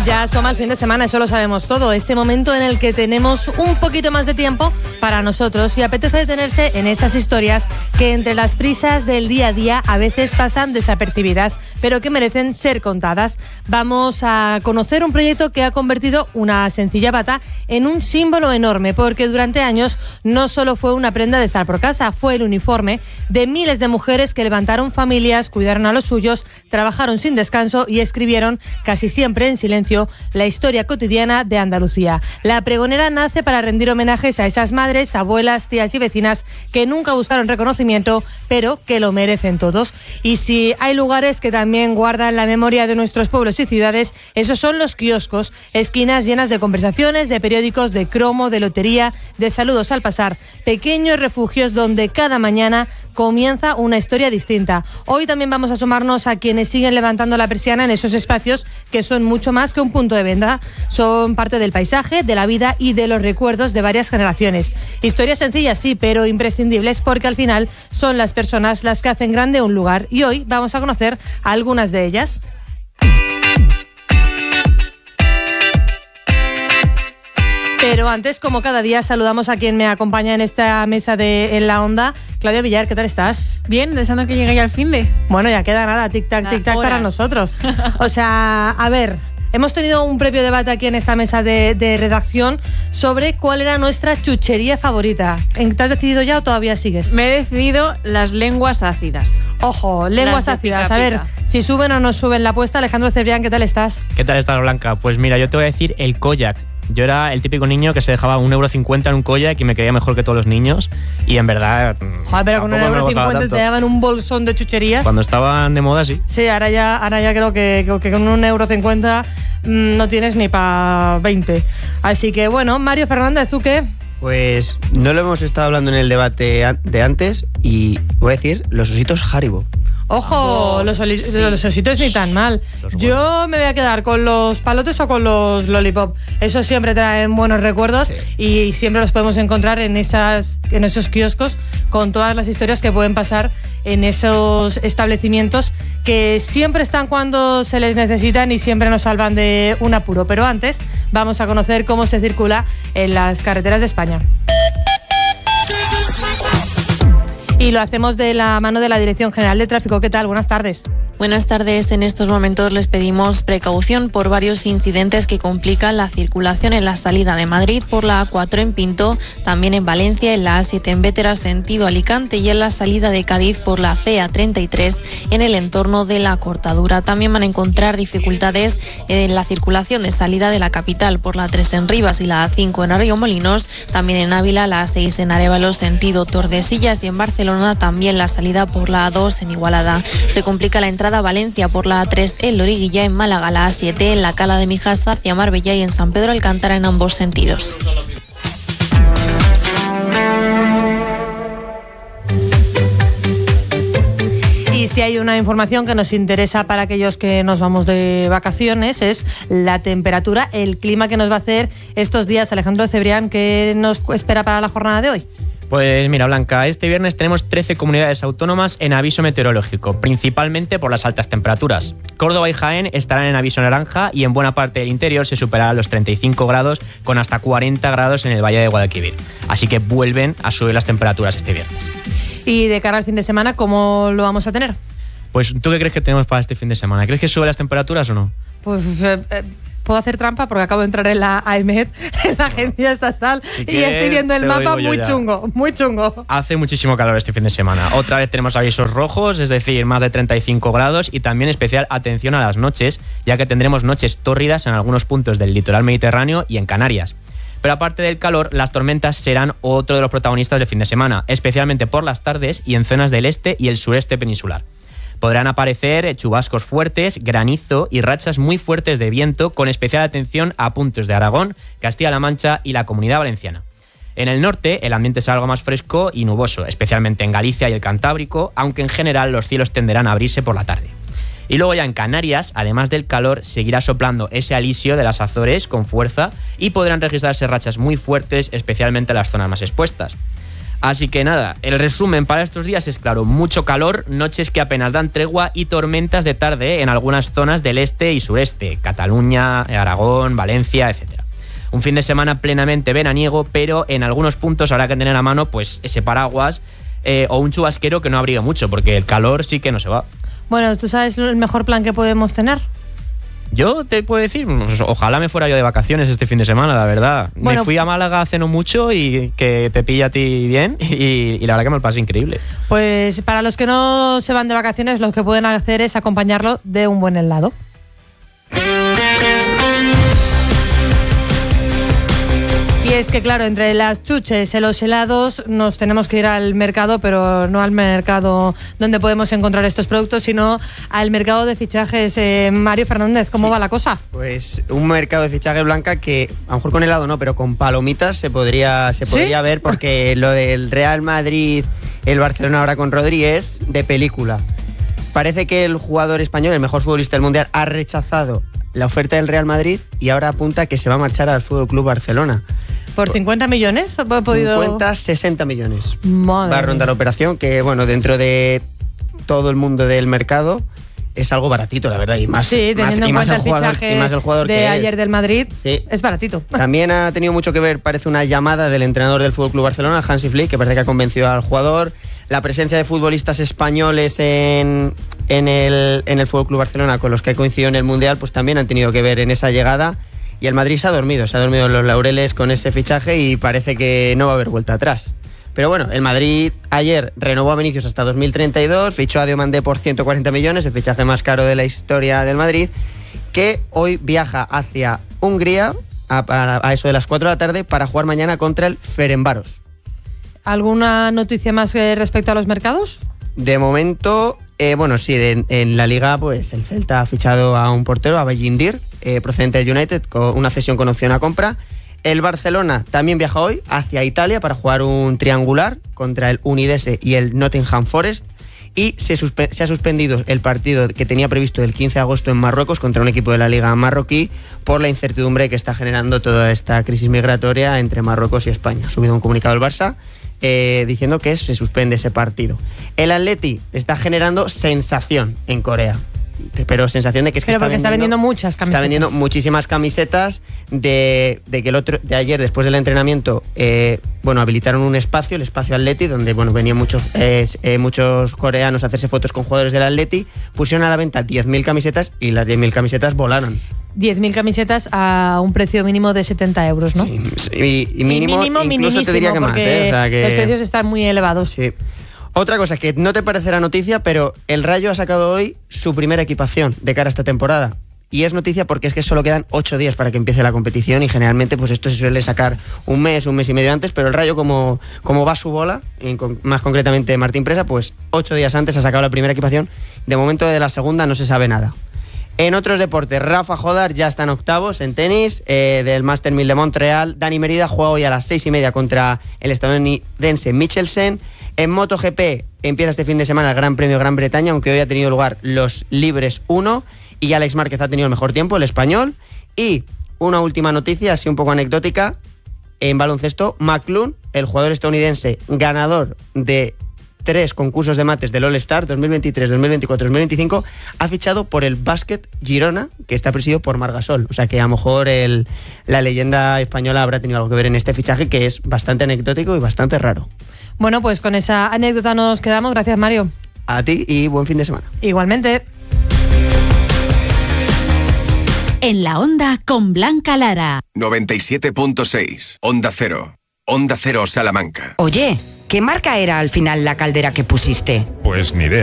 Ya asoma el fin de semana, eso lo sabemos todo. Ese momento en el que tenemos un poquito más de tiempo para nosotros y apetece detenerse en esas historias que entre las prisas del día a día a veces pasan desapercibidas, pero que merecen ser contadas. Vamos a conocer un proyecto que ha convertido una sencilla bata en un símbolo enorme, porque durante años no solo fue una prenda de estar por casa, fue el uniforme de miles de mujeres que levantaron familias, cuidaron a los suyos, trabajaron sin descanso y escribieron, casi siempre en silencio, la historia cotidiana de Andalucía. La pregonera nace para rendir homenajes a esas madres, abuelas, tías y vecinas que nunca buscaron reconocimiento, pero que lo merecen todos. Y si hay lugares que también guardan la memoria de nuestros pueblos y ciudades, esos son los kioscos, esquinas llenas de conversaciones, de periódicos, de cromo, de lotería, de saludos al pasar, pequeños refugios donde cada mañana comienza una historia distinta. Hoy también vamos a asomarnos a quienes siguen levantando la persiana en esos espacios que son mucho más que un punto de venta. Son parte del paisaje, de la vida y de los recuerdos de varias generaciones. Historias sencillas, sí, pero imprescindibles, porque al final son las personas las que hacen grande un lugar. Y hoy vamos a conocer a algunas de ellas. Pero antes, como cada día, saludamos a quien me acompaña en esta mesa de En la Onda. Claudia Villar, ¿qué tal estás? Bien, deseando que llegue ya el finde. Bueno, ya queda nada, tic-tac para nosotros. O sea, a ver, hemos tenido un previo debate aquí en esta mesa de redacción sobre cuál era nuestra chuchería favorita. ¿Te has decidido ya o todavía sigues? Me he decidido las lenguas ácidas. Ojo, lenguas ácidas. Pica, a ver, si suben o no suben la apuesta. Alejandro Cebrián, ¿qué tal estás? ¿Qué tal estás, Blanca? Pues mira, yo te voy a decir el Koyak. Yo era el típico niño que se dejaba 1,50 € en un Koyak y me creía mejor que todos los niños. Y en verdad... Joder, pero con 1,50 € te daban un bolsón de chucherías. Cuando estaban de moda, sí. Sí, ahora ya creo que con 1,50 € no tienes ni para 20. Así que bueno, Mario Fernández, ¿tú qué? Pues no lo hemos estado hablando en el debate de antes y voy a decir los ositos Haribo. Ojo, los ositos ni tan mal. Yo me voy a quedar con los palotes o con los lollipop. Esos siempre traen buenos recuerdos, sí. Y siempre los podemos encontrar en esos kioscos con todas las historias que pueden pasar en esos establecimientos que siempre están cuando se les necesitan y siempre nos salvan de un apuro. Pero antes vamos a conocer cómo se circula en las carreteras de España. Y lo hacemos de la mano de la Dirección General de Tráfico. ¿Qué tal? Buenas tardes. Buenas tardes. En estos momentos les pedimos precaución por varios incidentes que complican la circulación en la salida de Madrid por la A4 en Pinto, también en Valencia, en la A7 en Bétera, sentido Alicante, y en la salida de Cádiz por la CA33 en el entorno de la Cortadura. También van a encontrar dificultades en la circulación de salida de la capital por la A3 en Rivas y la A5 en Arroyo-Molinos, también en Ávila, la A6 en Arévalo, sentido Tordesillas, y en Barcelona también la salida por la A2 en Igualada. Se complica la entrada a Valencia por la A3 en Loriguilla, en Málaga la A7 en la Cala de Mijas hacia Marbella y en San Pedro Alcántara en ambos sentidos. Y si hay una información que nos interesa para aquellos que nos vamos de vacaciones es la temperatura, el clima que nos va a hacer estos días. Alejandro Cebrián, ¿qué nos espera para la jornada de hoy? Pues mira, Blanca, este viernes tenemos 13 comunidades autónomas en aviso meteorológico, principalmente por las altas temperaturas. Córdoba y Jaén estarán en aviso naranja y en buena parte del interior se superarán los 35 grados con hasta 40 grados en el Valle de Guadalquivir. Así que vuelven a subir las temperaturas este viernes. Y de cara al fin de semana, ¿cómo lo vamos a tener? Pues, ¿tú qué crees que tenemos para este fin de semana? ¿Crees que suben las temperaturas o no? Pues... puedo hacer trampa porque acabo de entrar en la AEMET, en la agencia estatal, y estoy viendo el mapa muy chungo. Hace muchísimo calor este fin de semana. Otra vez tenemos avisos rojos, es decir, más de 35 grados, y también especial atención a las noches, ya que tendremos noches tórridas en algunos puntos del litoral mediterráneo y en Canarias. Pero aparte del calor, las tormentas serán otro de los protagonistas del fin de semana, especialmente por las tardes y en zonas del este y el sureste peninsular. Podrán aparecer chubascos fuertes, granizo y rachas muy fuertes de viento, con especial atención a puntos de Aragón, Castilla-La Mancha y la Comunidad Valenciana. En el norte, el ambiente es algo más fresco y nuboso, especialmente en Galicia y el Cantábrico, aunque en general los cielos tenderán a abrirse por la tarde. Y luego ya en Canarias, además del calor, seguirá soplando ese alisio de las Azores con fuerza y podrán registrarse rachas muy fuertes, especialmente en las zonas más expuestas. Así que nada, el resumen para estos días es claro, mucho calor, noches que apenas dan tregua y tormentas de tarde en algunas zonas del este y sureste, Cataluña, Aragón, Valencia, etc. Un fin de semana plenamente veraniego, pero en algunos puntos habrá que tener a mano pues ese paraguas o un chubasquero que no abrigue mucho, porque el calor sí que no se va. Bueno, ¿tú sabes el mejor plan que podemos tener? Yo te puedo decir, pues, ojalá me fuera yo de vacaciones este fin de semana, la verdad. Bueno, me fui a Málaga hace no mucho y que te pilla a ti bien y la verdad que me lo pasé increíble. Pues para los que no se van de vacaciones, lo que pueden hacer es acompañarlo de un buen helado. Y es que, claro, entre las chuches y los helados nos tenemos que ir al mercado, pero no al mercado donde podemos encontrar estos productos, sino al mercado de fichajes. Mario Fernández, ¿cómo va la cosa? Pues un mercado de fichajes, Blanca, que a lo mejor con helado no, pero con palomitas se podría ver, porque lo del Real Madrid, el Barcelona ahora con Rodri es de película. Parece que el jugador español, el mejor futbolista del Mundial, ha rechazado la oferta del Real Madrid y ahora apunta que se va a marchar al FC Barcelona. ¿Por 50 millones? ¿He podido... 50, 60 millones. Madre va a rondar la operación, que bueno, dentro de todo el mundo del mercado es algo baratito, la verdad, y más, sí, teniendo en cuenta el fichaje el jugador de que ayer del Madrid, sí. Es baratito. También ha tenido mucho que ver, parece, una llamada del entrenador del FC Barcelona, Hansi Flick, que parece que ha convencido al jugador. La presencia de futbolistas españoles en el FC Barcelona, con los que ha coincidido en el Mundial, pues también han tenido que ver en esa llegada. Y el Madrid se ha dormido en los laureles con ese fichaje y parece que no va a haber vuelta atrás. Pero bueno, el Madrid ayer renovó a Vinicius hasta 2032, fichó a Diomandé por 140 millones, el fichaje más caro de la historia del Madrid, que hoy viaja hacia Hungría a eso de las 4 de la tarde para jugar mañana contra el Ferencváros. ¿Alguna noticia más respecto a los mercados? De momento, sí, en la Liga, pues el Celta ha fichado a un portero, a Bellindir, procedente del United, con una cesión con opción a compra. El Barcelona también viaja hoy hacia Italia para jugar un triangular contra el Udinese y el Nottingham Forest. Y se ha suspendido el partido que tenía previsto el 15 de agosto en Marruecos contra un equipo de la Liga marroquí por la incertidumbre que está generando toda esta crisis migratoria entre Marruecos y España. Ha subido un comunicado el Barça diciendo que se suspende ese partido. El Atleti está generando sensación en Corea. Pero sensación de que es que está vendiendo muchas camisetas. Está vendiendo muchísimas camisetas de que de ayer, después del entrenamiento, habilitaron un espacio, el espacio Atleti, donde venían muchos coreanos a hacerse fotos con jugadores del Atleti. Pusieron a la venta 10.000 camisetas y las 10.000 camisetas volaron. 10.000 camisetas a un precio mínimo de 70 euros, ¿no? Sí, y mínimo, incluso te diría que más, ¿eh? O sea que los precios están muy elevados. Sí. Otra cosa que no te parecerá noticia, pero el Rayo ha sacado hoy su primera equipación de cara a esta temporada. Y es noticia porque es que solo quedan 8 días para que empiece la competición y generalmente pues esto se suele sacar un mes y medio antes, pero el Rayo como va su bola, más concretamente Martín Presa, pues 8 días antes ha sacado la primera equipación. De momento de la segunda no se sabe nada. En otros deportes, Rafa Jodar ya está en octavos en tenis del Master 1000 de Montreal. Dani Merida juega hoy a las 6:30 contra el estadounidense Michelsen. En MotoGP empieza este fin de semana el Gran Premio Gran Bretaña, aunque hoy ha tenido lugar los Libres 1 y Alex Márquez ha tenido el mejor tiempo, el español. Y una última noticia, así un poco anecdótica, en baloncesto, McClung, el jugador estadounidense ganador de 3 concursos de mates del All-Star 2023, 2024, 2025, ha fichado por el Básquet Girona, que está presidido por Marc Gasol. O sea que a lo mejor la leyenda española habrá tenido algo que ver en este fichaje, que es bastante anecdótico y bastante raro. Bueno, pues con esa anécdota nos quedamos. Gracias, Mario. A ti y buen fin de semana. Igualmente. En la Onda con Blanca Lara. 97.6. Onda Cero. Onda Cero Salamanca. Oye, ¿qué marca era al final la caldera que pusiste? Pues ni idea.